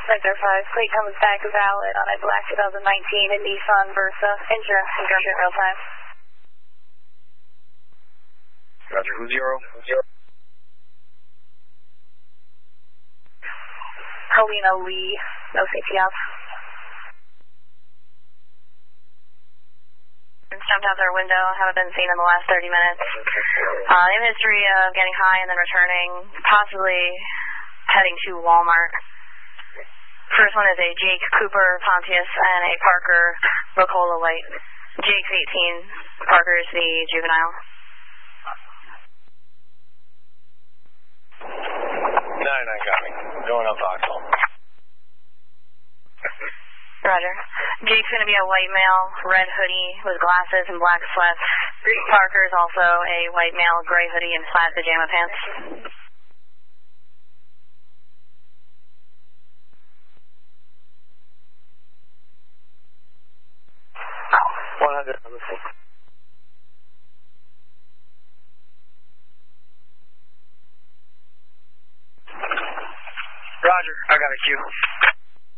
Vector 5, plate comes back valid on a black 2019 Nissan Versa. Insurance confirmed in real time. Roger, who's 0? Helena Lee, no safety off. Jumped out their window, haven't been seen in the last 30 minutes. They have a history of getting high and then returning, possibly heading to Walmart. First one is a Jake Cooper Pontius and a Parker Ricola Light. Jake's 18, Parker's the juvenile. 9-9 got me. Going up Vauxhall. Roger. Jake's going to be a white male, red hoodie with glasses and black sweats. Parker's also a white male, gray hoodie and flat pajama pants. Oh, 100 on the scene. Roger, I got a queue.